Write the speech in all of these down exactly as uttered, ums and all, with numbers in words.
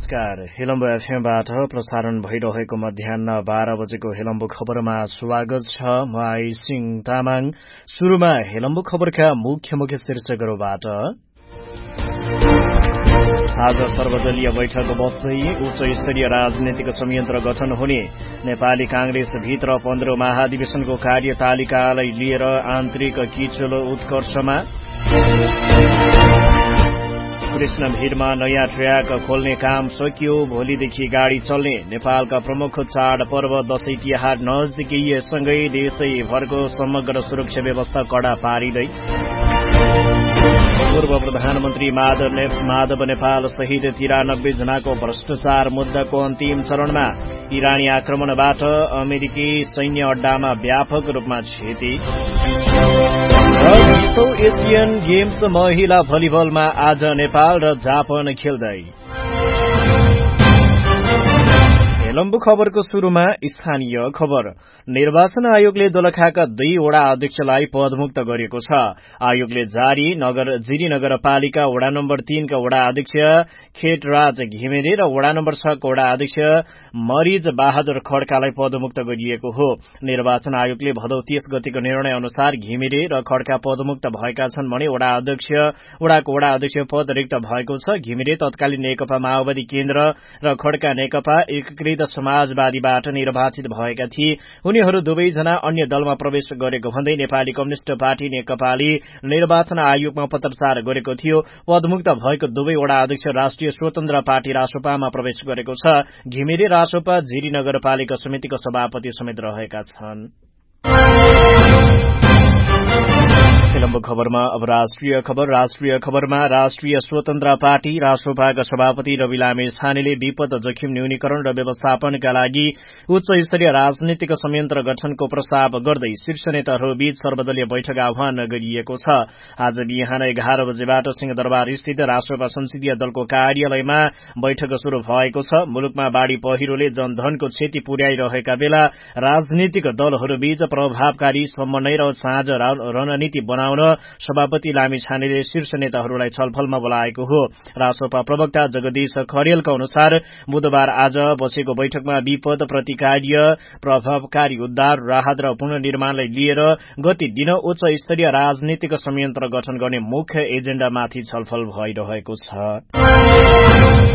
नमस्कार। हेलम्बु एफएमबाट प्रसारण भइरहेको मध्याह बाह्र बजेको हेलम्बु खबरमा स्वागत छ। म आई सिंह तामाङ। शुरूमा हेलम्बु खबरका मुख्य मुख्य शीर्षकहरूबाट। आज सर्वदलीय बैठक बस्दै उच्च स्तरीय राजनीतिक संयन्त्र गठन हुने। नेपाली कांग्रेस भित्र पन्ध्र महाधिवेशनको कार्यतालिकालाई लिएर आन्तरिक किचलो उत्कर्षमा। कृष्ण भीरमा नयाँ ट्र्याक खोल्ने काम सकियो, भोलिदेखि गाड़ी चल्ने। नेपालका प्रमुख चाड पर्व दशैं तिहार नजिकै देशैभरको समग्र सुरक्षा व्यवस्था कड़ा पारिँदै। पूर्व प्रधानमन्त्री माधव नेपाल सहित तिरानब्बे जनाको भ्रष्टाचार मुद्दाको अन्तिम चरणमा। इरानी आक्रमणबाट अमेरिकी सैन्य अड्डामा व्यापक रूपमा क्षति। बीसौं एसियन गेम्स महिला भलिबलमा आज नेपाल र जापान खेल्दै। हेलम्बु खबरको शुरूमा स्थानीय खबर। निर्वाचन आयोगले दोलखाका दुईवटा अध्यक्षलाई पदमुक्त गरेको छ। आयोगले जारी नगर जिरी नगरपालिका वडा नम्बर तीनका वडा अध्यक्ष खेटराज घिमिरे र वडा नम्बर छका वडा अध्यक्ष मरिज बहादुर खड्कालाई पदमुक्त गरिएको हो। निर्वाचन आयोगले भदौ तीस गतिको निर्णय अनुसार घिमिरे र खड्का पदमुक्त भएका छन् भने वडा अध्यक्ष वडाको वडा अध्यक्ष पद रिक्त भएको छ। घिमिरे तत्कालीन नेकपा माओवादी केन्द्र र खड्का नेकपा एकीकृत समाजवादीबाट निर्वाचित भएका थिए। उनीहरू दुवैजना अन्य दलमा प्रवेश गरेको भन्दै नेपाली कम्युनिष्ट पार्टी नेकपाले निर्वाचन आयोगमा पत्रचार गरेको थियो। पदमुक्त भएको दुवै वडा अध्यक्ष राष्ट्रिय स्वतन्त्र पार्टी रासोपामा प्रवेश गरेको छ। घिमिरे रासोपा जिरी नगरपालिका समितिको सभापति समेत रहेका छन्। हेलम्बु खबरमा अब राष्ट्रिय खबर। राष्ट्रिय खबरमा राष्ट्रिय स्वतन्त्र पार्टी रासोपाका सभापति रवि लामे छानेले विपद जोखिम न्यूनीकरण र व्यवस्थापनका लागि उच्च स्तरीय राजनीतिक संयन्त्र गठनको प्रस्ताव गर्दै शीर्ष नेताहरूबीच सर्वदलीय बैठक आह्वान गरिएको छ। आज बिहान एघार बजेबाट सिंहदरबार स्थित रासोपा संसदीय दलको कार्यालयमा बैठक शुरू भएको छ। मुलुकमा बाढ़ी पहिरोले जनधनको क्षति पुर्याइरहेका बेला राजनीतिक दलहरूबीच प्रभावकारी समन्वय र साझा रणनीति बनाउन सभापति लामी छानेले शीर्ष नेताहरूलाई छलफलमा बोलाएको हो। रासोपा प्रवक्ता जगदीश खरेलका अनुसार बुधबार आज बसेको बैठकमा विपद प्रतिकार्य, प्रभावकारी उद्धार, राहत र पुनर्निर्माणलाई लिएर गति दिन उच्च स्तरीय राजनीतिक संयन्त्र गठन गर्ने मुख्य एजेण्डामाथि छलफल भइरहेको छ।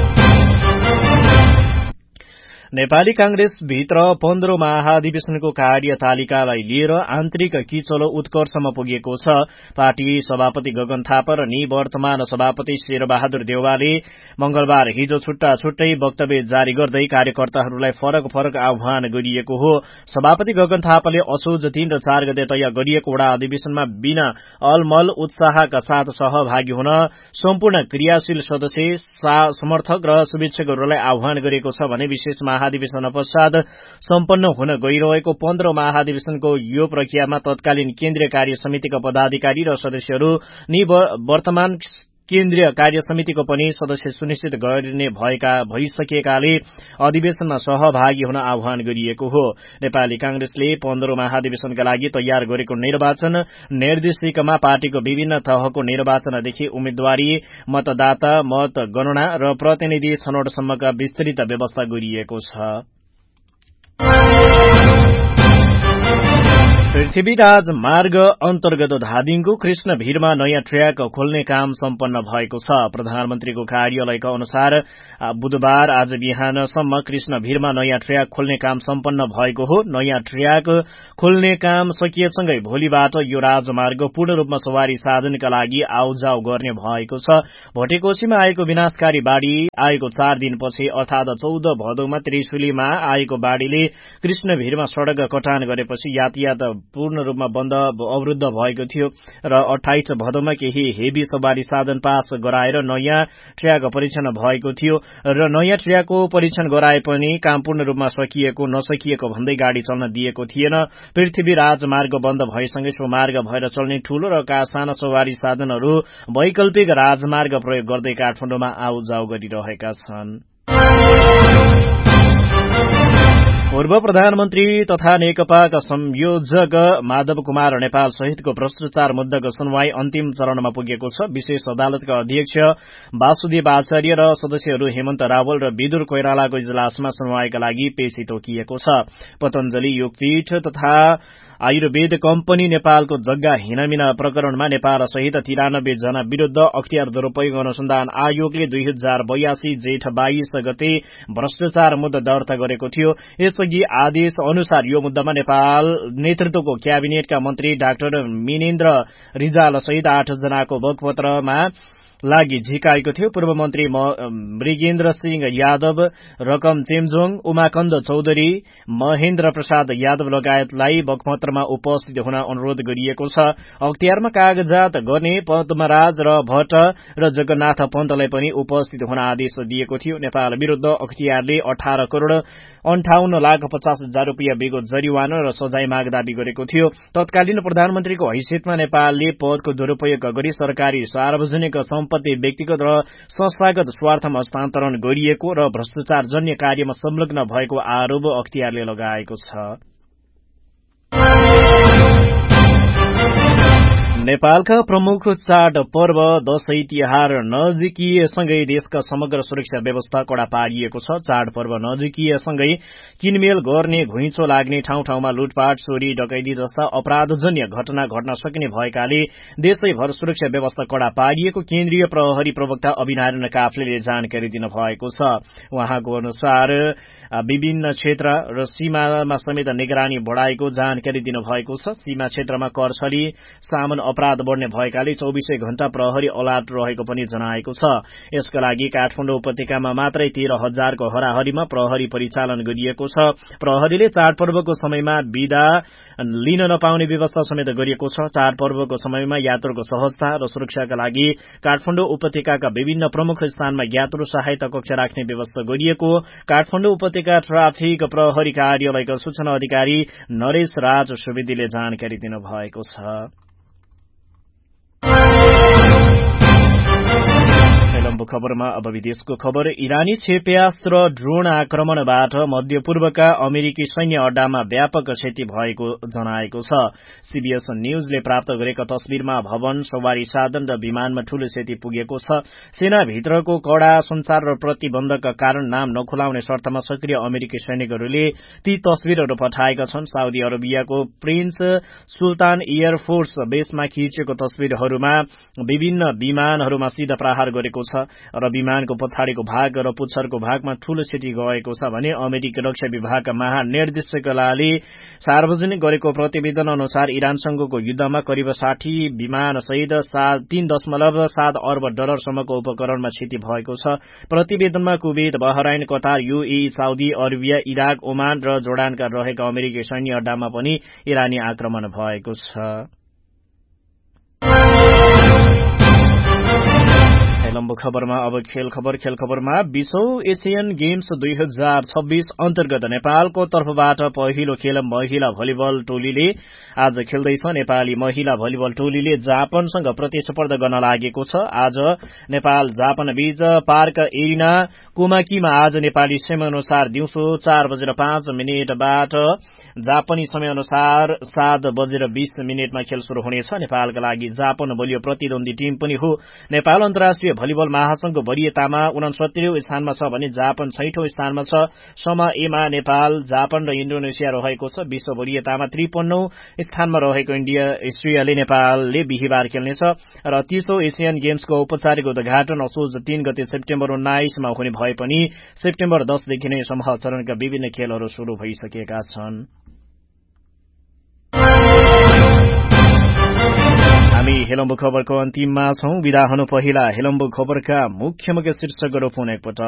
नेपाली कांग्रेस भित्र पन्ध्र महाधिवेशनको कार्यतालिकालाई लिएर आन्तरिक किचलो उत्कर्षमा पुगेको छ। पार्टी सभापति गगन थापा र निवर्तमान सभापति शेरबहादुर देउवाले मंगलबार हिजो छुट्टा छुट्टै वक्तव्य जारी गर्दै कार्यकर्ताहरूलाई फरक फरक आह्वान गरिएको हो। सभापति गगन थापाले असोज तीन र चार गते तय गरिएको वडा अधिवेशनमा बिना अलमल उत्साहका साथ सहभागी हुन सम्पूर्ण क्रियाशील सदस्य, समर्थक र शुभेच्छकहरूलाई आह्वान गरेको छ भने विशेष महाधिवेशन पश्चात सम्पन्न हुन गइरहेको पन्ध्र महाधिवेशनको यो प्रक्रियामा तत्कालीन केन्द्रीय कार्य समितिका पदाधिकारी र सदस्यहरू वर्तमान केन्द्रीय कार्य समितिको पनि सदस्य सुनिश्चित गर्ने भएका भइसकेकाले अधिवेशनमा सहभागी हुन आह्वान गरिएको हो। नेपाली कांग्रेसले पन्ध्र महाधिवेशनका लागि तयार गरेको निर्वाचन निर्देशिकामा पार्टीको विभिन्न तहको निर्वाचनदेखि उम्मेद्वारी, मतदाता मत गणना र प्रतिनिधि छनौटसम्मका विस्तृत व्यवस्था गरिएको छ। पृथ्वीराज मार्ग अन्तर्गत धादिङको कृष्ण भीरमा नयाँ ट्र्याक खोल्ने काम सम्पन्न भएको छ। प्रधानमन्त्रीको कार्यालयका अनुसार बुधबार आज बिहानसम्म कृष्ण भीरमा नयाँ ट्र्याक खोल्ने काम सम्पन्न भएको हो। नयाँ ट्र्याक खोल्ने काम सकिएसँगै भोलिबाट यो राजमार्ग पूर्ण रूपमा सवारी साधनका लागि आउजाउ गर्ने भएको छ। भोटेकोशीमा आएको विनाशकारी बाढ़ी आएको चार दिनपछि अर्थात चौध भदौमा त्रिशुलीमा आएको बाढ़ीले कृष्ण भीरमा सड़क कटान गरेपछि यातायात पूर्ण रूपमा बन्द अवरुद्ध भएको थियो र अठाइस भदौमा केही हेभी सवारी साधन पास गराएर नयाँ ट्र्याक परीक्षण भएको थियो र नयाँ ट्र्याकको परीक्षण गराए पनि काम पूर्ण रूपमा सकिएको नसकिएको भन्दै गाड़ी चल्न दिएको थिएन। पृथ्वी राजमार्ग बन्द भएसँगै सो मार्ग भएर चल्ने ठूलो र साना सवारी साधनहरू वैकल्पिक राजमार्ग प्रयोग गर्दै काठमाडौँमा आउजाउ गरिरहेका छन्। पूर्व प्रधानमन्त्री तथा नेकपाका संयोजक माधव कुमार नेपाल सहितको भ्रष्टाचार मुद्दाको सुनवाई अन्तिम चरणमा पुगेको छ। विशेष अदालतका अध्यक्ष वासुदेव आचार्य र सदस्यहरू हेमन्त रावल र विदुर कोइरालाको इजलासमा सुनवाईका लागि पेशी तोकिएको छ। पतञ्जलि योगपीठ तथा आयुर्वेद कम्पनी नेपालको जग्गा हिनामिना प्रकरणमा नेपाल सहित तिरानब्बे जना विरूद्ध अख्तियार दुरूपयोग अनुसन्धान आयोगले दुई हजार बयासी जेठ बाइस गते भ्रष्टाचार मुद्दा दर्ता गरेको थियो। यसअघि आदेश अनुसार यो मुद्दामा नेपाल नेतृत्वको क्याबिनेटका मन्त्री डाक्टर मिनेन्द्र रिजाल सहित आठ जनाको भोगपत्रमा लागि झिकाएको थियो। पूर्व मन्त्री मृगेन्द्र सिंह यादव, रकम चेम्जोङ, उमाकन्द चौधरी, महेन्द्र प्रसाद यादव लगायतलाई बगपत्रमा उपस्थित हुन अनुरोध गरिएको छ। अख्तियारमा कागजात गर्ने पद्मराज र भट्ट र जगन्नाथ पन्तलाई पनि उपस्थित हुन आदेश दिएको थियो। नेपाल विरूद्ध अख्तियारले अठार करोड़ अन्ठाउन्न लाख पचास हजार रूपियाँ बेगो जरिवाना र सजाय माग दावी गरेको थियो। तत्कालीन प्रधानमन्त्रीको हैसियतमा नेपालले पदको दुरूपयोग गरी सरकारी सार्वजनिक सम्पत्ति व्यक्तिगत र संस्थागत स्वार्थमा हस्तान्तरण गरिएको र भ्रष्टाचारजन्य कार्यमा संलग्न भएको आरोप अख्तियारले लगाएको छ। नेपालका प्रमुख चाड पर्व दशैं तिहार नजिकिएसँगै देशका समग्र सुरक्षा व्यवस्था कड़ा पारिएको छ। चाडपर्व नजिकिएसँगै किनमेल गर्ने, घुइँचो लाग्ने, ठाउँ ठाउँमा लुटपाट, चोरी डकैती जस्ता अपराधजन्य घटना घट्न सक्ने भएकाले देशैभर सुरक्षा व्यवस्था कड़ा पारिएको केन्द्रीय प्रहरी प्रवक्ता अभिनारायण काफ्लेले जानकारी दिनुभएको छ। उहाँको अनुसार विभिन्न क्षेत्र र सीमामा समेत निगरानी बढ़ाएको जानकारी दिनुभएको छ। सीमा क्षेत्रमा करछली, सामन अपराध बढ़ने भएकाले चौबीसै घण्टा प्रहरी अलर्ट रहेको पनि जनाएको छ। यसका लागि काठमाडौँ उपत्यकामा मात्रै तेह्र हजारको हराहरीमा प्रहरी परिचालन गरिएको छ। प्रहरीले चाडपर्वको समयमा बिदा लिन नपाउने व्यवस्था समेत गरिएको छ। चाडपर्वको समयमा यात्रुको सहजता र सुरक्षाका लागि काठमाडौँ उपत्यकाका विभिन्न प्रमुख स्थानमा यात्रु सहायता कक्ष राख्ने व्यवस्था गरिएको काठमाडौँ उपत्यका ट्राफिक प्रहरी कार्यालयका सूचना अधिकारी नरेश राज सुवेदीले जानकारी दिनुभएको छ। खबरमा अब विदेशको खबर। इरानी क्षेप्यास्त्र ड्रोन आक्रमणबाट मध्यपूर्वका अमेरिकी सैन्य अड्डामा व्यापक क्षति भएको जनाएको छ। सीबीएस न्यूजले प्राप्त गरेका तस्विरमा भवन, सवारी साधन र विमानमा ठूलो क्षति पुगेको छ। सेनाभित्रको कड़ा संचार र प्रतिबन्धका कारण नाम नखुलाउने शर्तमा सक्रिय अमेरिकी सैनिकहरूले ती तस्विरहरू पठाएका छन्। साउदी अरबियाको प्रिन्स सुल्तान एयरफोर्स बेसमा खिचेको तस्विरहरूमा विभिन्न विमानहरूमा सीधा प्रहार गरेको छ र विमानको पछाडिको भाग र पुच्छरको भागमा ठूलो क्षति गएको छ भने अमेरिकी रक्षा विभागका महानिर्देशकालयले सार्वजनिक गरेको प्रतिवेदन अनुसार इरानसँगको युद्धमा करिब साठी विमान सहित तीन दशमलव सात अर्ब डलरसम्मको उपकरणमा क्षति भएको छ। प्रतिवेदनमा Kuwait, Bahrain, Qatar, UAE, Saudi Arabia, Iraq, Oman र जोर्डानका रहेका अमेरिकी सैन्य अड्डामा पनि इरानी आक्रमण भएको छ। लम्बो खबरमा अब खेल खबर। खेल खबरमा बीसौं एसियन गेम्स दुई हजार छब्बीस अन्तर्गत नेपालको तर्फबाट पहिलो खेल महिला भलिबल टोलीले आज खेल्दैछ। नेपाली महिला भलिबल टोलीले जापानसँग प्रतिस्पर्धा गर्न लागेको छ। आज नेपाल जापान बीच पार्क एरिना कोमाकीमा आज नेपाली समय अनुसार दिउँसो चार बजेर पाँच मिनटबाट जापानी समय अनुसार सात बजेर बीस मिनटमा खेल शुरू हुनेछ। नेपालका लागि जापान बलियो प्रतिद्वन्दी टीम पनि हो। नेपाल अन्तर्राष्ट्रिय भलिबल महासंघको वरियतामा उनसत्तरीौं स्थानमा छ भने जापान छैठौं स्थानमा छ। सम एमा नेपाल, जापान र इण्डोनेसिया रहेको छ। विश्व वरियतामा त्रिपन्नौं स्थानमा रहेको इन्डिया अस्ट्रेलियाले नेपालले बिहिबार खेल्नेछ र तीसौं एसियन गेम्सको औपचारिक उद्घाटन असोज तीन गते सेप्टेम्बर उन्नाइसमा हुने भए पनि सेप्टेम्बर दशदेखि नै समूह चरणका विभिन्न खेलहरू शुरू भइसकेका छन्। हामी हेलम्बु खबरको अन्तिममा छौं। विदा हुनु पहिला हेलम्बु खबरका मुख्य मुख्य शीर्षकहरू पुनः एकपटक।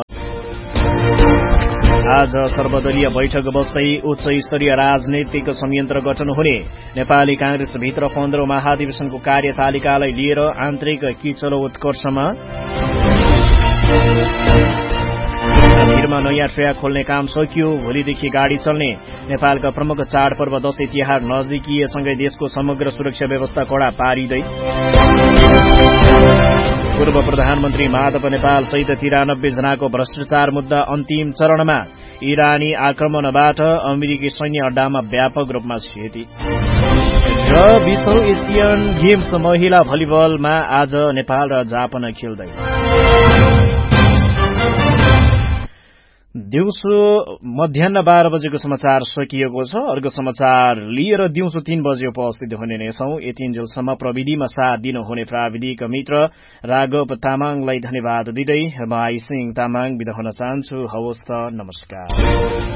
आज सर्वदलीय बैठक बस्दै उच्च स्तरीय राजनैतिक संयन्त्र गठन हुने। नेपाली कांग्रेसभित्र पन्ध्रौं महाधिवेशनको कार्यतालिकालाई लिएर आन्तरिक किचलो उत्कर्षमा। भिरमा नयाँ ट्र्याक खोल्ने काम सकियो, भोलिदेखि गाड़ी चल्ने। नेपालका प्रमुख चाडपर्व दशैं तिहार नजिकिएसँगै देशको समग्र सुरक्षा व्यवस्था कड़ा पारिँदै। पूर्व प्रधानमन्त्री माधव नेपाल सहित तिरानब्बे जनाको भ्रष्टाचार मुद्दा अन्तिम चरणमा। इरानी आक्रमणबाट अमेरिकी सैन्य अड्डामा व्यापक रूपमा क्षति। र विश्व एसियन गेम्स महिला भलिबलमा आज नेपाल र जापान खेल्दै। दिउँसो मध्याह बाह्र बजेको समाचार सकिएको छ। अर्को समाचार लिएर दिउँसो तीन बजे उपस्थित हुने नै छौं। यतिन्जेलसम्म प्रविधिमा साथ दिनुहुने प्राविधिक मित्र राघव तामाङलाई धन्यवाद दिँदै म आई सिंह तामाङ बिदा हुन चाहन्छु। हवस् त, नमस्कार।